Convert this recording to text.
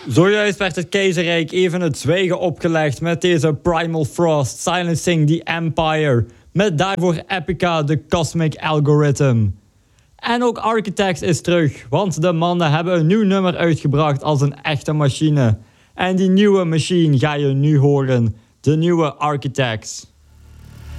Zojuist werd het keizerrijk even het zwijgen opgelegd met deze Primal Frost, Silencing the Empire, met daarvoor Epica, de Cosmic Algorithm. En ook Architects is terug, want de mannen hebben een nieuw nummer uitgebracht als een echte machine. En die nieuwe machine ga je nu horen, de nieuwe Architects.